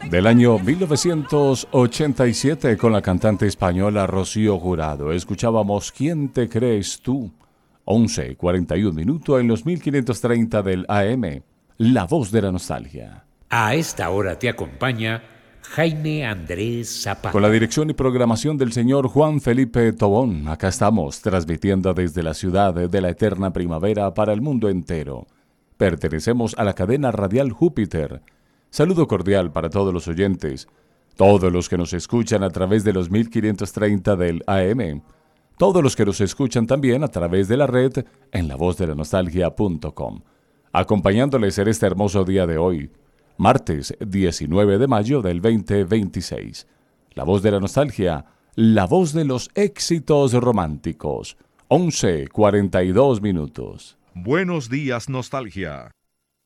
del año 1987 con la cantante española Rocío Jurado. Escuchábamos ¿Quién te crees tú? 11:41 minutos en los 1530 del AM. La voz de la nostalgia. A esta hora te acompaña Jaime Andrés Zapata. Con la dirección y programación del señor Juan Felipe Tobón, acá estamos transmitiendo desde la ciudad de la eterna primavera para el mundo entero. Pertenecemos a la cadena radial Júpiter. Saludo cordial para todos los oyentes, todos los que nos escuchan a través de los 1530 del AM, todos los que nos escuchan también a través de la red en lavozdelanostaljia.com. Acompañándoles en este hermoso día de hoy, martes 19 de mayo del 2026. La voz de la nostalgia, la voz de los éxitos románticos. 11:42 minutos. Buenos días, nostalgia.